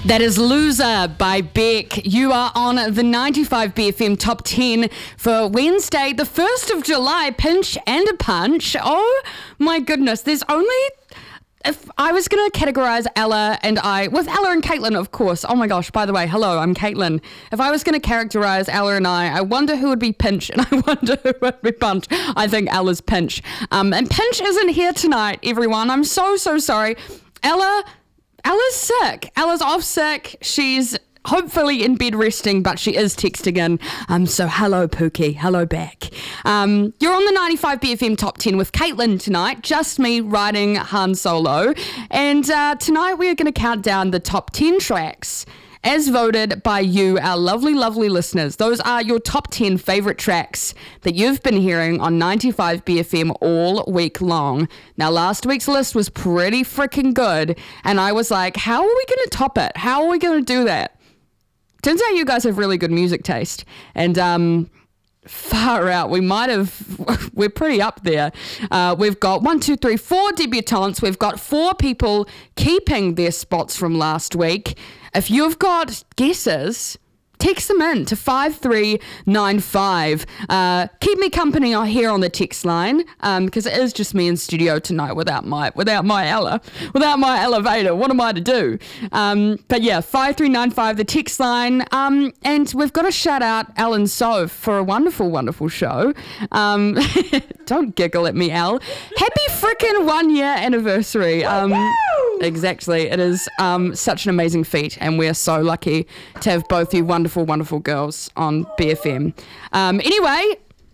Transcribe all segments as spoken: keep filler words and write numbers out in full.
That is Loser by Beck. You are on the ninety-five B F M Top ten for Wednesday, the first of July. Pinch and a punch. Oh my goodness, there's only... If I was going to categorize Ella and I, with Ella and Caitlin, of course. Oh my gosh, by the way, hello, I'm Caitlin. If I was going to characterize Ella and I, I wonder who would be Pinch and I wonder who would be Punch. I think Ella's Pinch. Um, and Pinch isn't here tonight, everyone. I'm so, so sorry. Ella, Ella's sick. Ella's off sick. She's hopefully in bed resting, but she is texting in. Um, so hello, Pookie. Hello back. Um, you're on the ninety-five B F M Top ten with Caitlin tonight. Just me riding Han Solo. And uh, tonight we are going to count down the top ten tracks as voted by you, our lovely, lovely listeners. Those are your top ten favourite tracks that you've been hearing on ninety-five B F M all week long. Now, last week's list was pretty freaking good, and I was like, how are we going to top it? How are we going to do that? Turns out you guys have really good music taste, and um, far out, we might have, we're pretty up there. Uh, we've got one, two, three, four debutantes. We've got four people keeping their spots from last week. If you've got guesses, text them in to five three nine five. Uh, keep me company here on the text line, um, because it is just me in studio tonight without my without my Ella, without my elevator. What am I to do? Um, but yeah, five three nine five, the text line. Um, and we've got to shout out Alan Sove for a wonderful, wonderful show. Um, don't giggle at me, Al. Happy freaking one year anniversary. Um, exactly. It is um, such an amazing feat, and we're so lucky to have both you wonderful Wonderful, wonderful girls on B F M. Um, anyway,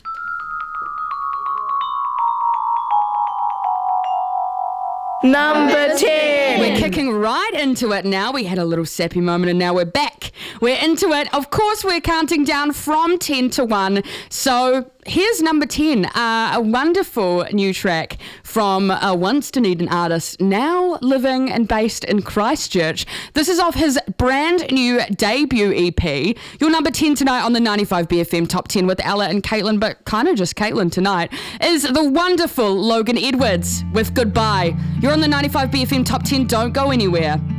number ten. We're kicking right into it now. We had a little sappy moment and now we're back. We're into it. Of course, we're counting down from ten to one. So here's number ten, uh, a wonderful new track from a once Dunedin artist now living and based in Christchurch. This is off his brand new debut E P. Your number ten tonight on the ninety-five B F M Top ten with Ella and Caitlin, but kind of just Caitlin tonight, is the wonderful Logan Edwards with Goodbye. You're on the ninety-five B F M Top ten. Don't go anywhere.